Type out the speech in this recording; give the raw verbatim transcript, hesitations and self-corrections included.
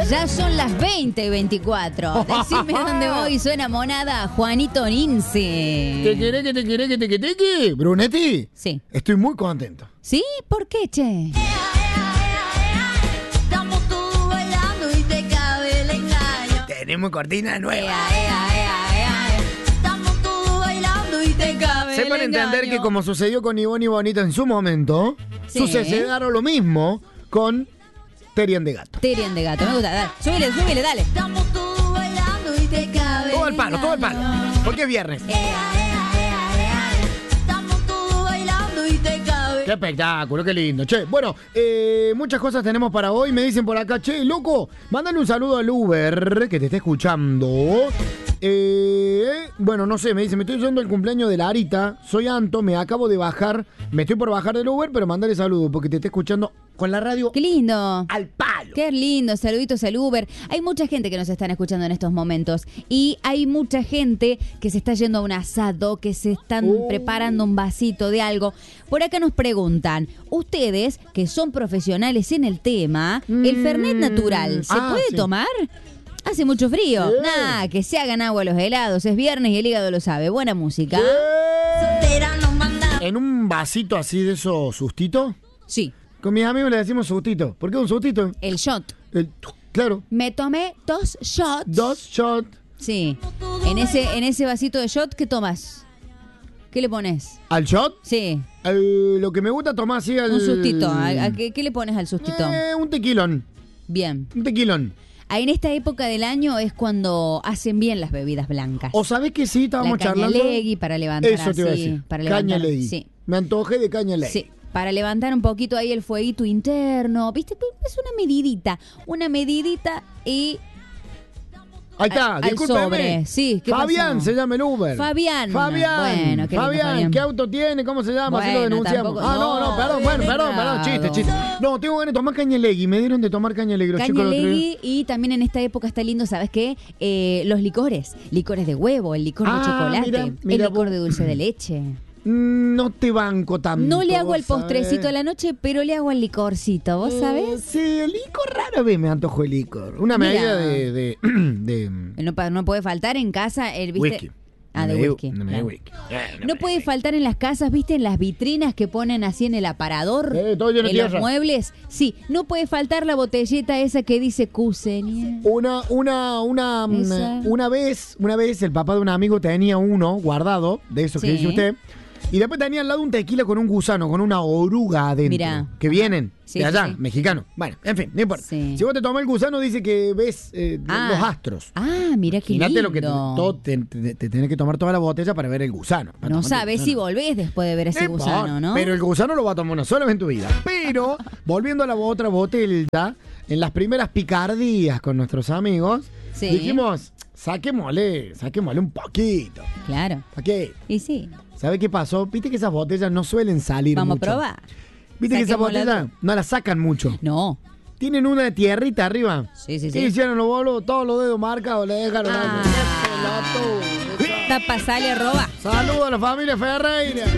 Ya son las veinte y veinticuatro. Decime dónde voy. Suena Monada, Juanito Nince. ¿Te quiere que te quiere que te que te que? Brunetti. Sí. Estoy muy contento. ¿Sí? ¿Por qué, che? Estamos todos bailando y te cabe el engaño. Tenemos cortina nueva. Ea, ea, ea, ea. Estamos todos bailando y te cabe el Sepan engaño. entender que como sucedió con Ivonne y Bonita en su momento, Sí. sucederá lo mismo con Terian de Gato. Terian de Gato, me gusta. Dale. Súbile, súbile, dale. Estamos todos bailando y te cabe Todo el palo, todo el palo. Porque es viernes. Ea, ea, ea, ea. Estamos todos bailando y te cabe. Qué espectáculo, qué lindo. Che, bueno, eh, muchas cosas tenemos para hoy. Me dicen por acá, che, loco, mándale un saludo al Uber que te está escuchando. Eh, bueno, no sé, me dice, me estoy yendo el cumpleaños de la Arita. Soy Anto, me acabo de bajar. Me estoy por bajar del Uber, pero mándale saludo porque te está escuchando con la radio Qué lindo. al palo. Qué lindo, saluditos al Uber. Hay mucha gente que nos están escuchando en estos momentos y hay mucha gente que se está yendo a un asado, que se están Uh. preparando un vasito de algo. Por acá nos preguntan, ustedes que son profesionales en el tema, ¿el Fernet natural se ah, puede sí. tomar? Hace mucho frío. Sí. Nah, que se hagan agua los helados. Es viernes y el hígado lo sabe. Buena música. Soltera nos manda. En un vasito así de esos sustitos, Sí, con mis amigos le decimos sustito. ¿Por qué un sustito? el shot. El- claro, Me tomé dos shots. dos shots. Sí. En ese, en ese vasito de shot, ¿qué tomas? ¿Qué le pones? ¿Al shot? Sí, Eh, lo que me gusta tomar así al... un sustito. ¿A, a qué, qué le pones al sustito? Eh, un tequilón. Bien. Un tequilón. Ah, en esta época del año es cuando hacen bien las bebidas blancas. O sabés que sí, La estábamos charlando. cañalegui para levantar Eso te iba a así, decir. para levantar, Cañalegui. sí. Me antojé de cañalegui. Sí, para levantar un poquito ahí el fueguito interno. ¿Viste? Es una medidita. Una medidita y Ahí está, Al- al discúlpeme. sobre, sí, ¿qué Fabián pasó? se llama el Uber. Fabián. Fabián. Bueno, qué lindo, Fabián, Fabián. ¿qué auto tiene? ¿Cómo se llama? Así lo Bueno, denunciamos. tampoco- Ah, no, no, no, perdón, bueno, perdón, perdón, delicado. chiste, chiste. No, tengo ganas de tomar cañalegui. Me dieron de tomar cañalegui los chicos el otro día. Cañalegui y también en esta época está lindo, ¿sabes qué? Eh, los licores. Licores de huevo, el licor Ah, de chocolate, mira, mira el licor vos. de dulce de leche. Mm, No te banco tanto. No le hago el ¿sabes? postrecito a la noche, pero le hago el licorcito, ¿vos Eh, sabés? Sí, el licor rara vez me antojo el licor. Una Mira. medida de... de, de No, pa- no puede faltar en casa el, ¿viste? whisky. Ah, de Una medida- whisky. una medida de claro. whisky. Eh, una No medida puede de faltar en las casas, ¿viste? En las vitrinas que ponen así en el aparador. Eh, todo lleno de en los tierra. muebles. Sí, no puede faltar la botellita esa que dice Cusenia. Una, una, una, mm, Esa. una vez, una vez el papá de un amigo tenía uno guardado, de esos que Sí. dice usted, y después tenía al lado un tequila con un gusano, con una oruga adentro. Mirá. Que vienen Sí, de sí, allá, sí. mexicano. Bueno, en fin, no importa. Sí. Si vos te tomás el gusano, dice que ves eh, Ah. los astros. Ah, mira qué Imagínate lindo. lo que te, todo, te, te- te tenés que tomar toda la botella para ver el gusano. para No tomarte el sabes si gusano. volvés después de ver ese No gusano, importa, ¿no? Pero el gusano lo va a tomar una sola vez en tu vida. Pero, volviendo a la otra botella, en las primeras picardías con nuestros amigos, Sí. dijimos, saquémosle, saquémosle un poquito. Claro. ¿Para qué? Y sí. ¿Sabe qué pasó? Viste que esas botellas no suelen salir Vamos mucho. a probar. Viste que esas Saquémosla botellas de- no las sacan mucho. No. Tienen una de tierrita arriba. Sí, sí, Y sí. hicieron los bolos, todos los dedos marcados, le dejaron. Ah. ¡Qué pelotudo! Tapa, sale, roba. Saludos a la familia Ferreira.